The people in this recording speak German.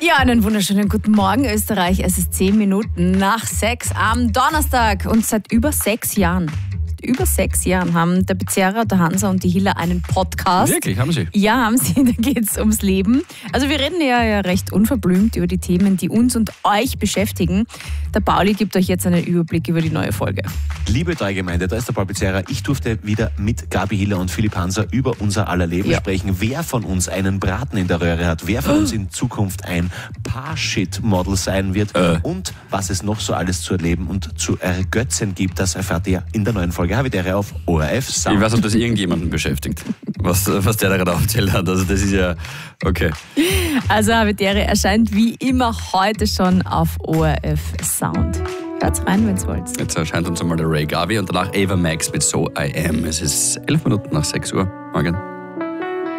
Ja, einen wunderschönen guten Morgen, Österreich. Es ist 10 Minuten nach 6 am Donnerstag und seit über 6 Jahren haben der Bezerra, der Hansa und die Hilla einen Podcast. Wirklich, haben sie? Ja, haben sie. Da geht es ums Leben. Also wir reden ja recht unverblümt über die Themen, die uns und euch beschäftigen. Der Pauli gibt euch jetzt einen Überblick über die neue Folge. Liebe Treugemeinde, da ist der Paul Bezerra. Ich durfte wieder mit Gabi Hiller und Philipp Hanser über unser aller Leben sprechen. Wer von uns einen Braten in der Röhre hat, wer von uns in Zukunft ein Parshit-Model sein wird und was es noch so alles zu erleben und zu ergötzen gibt, das erfahrt ihr in der neuen Folge Habitäre auf ORF Sound. Ich weiß, ob das irgendjemanden beschäftigt, was der da gerade aufgezählt hat. Also das ist ja okay. Also Habitäre erscheint wie immer heute schon auf ORF Sound. Hört's rein, wenn's wollt. Jetzt erscheint uns einmal der Ray Garvey und danach Ava Max mit So I Am. Es ist 11 Minuten nach 6 Uhr. Morgen.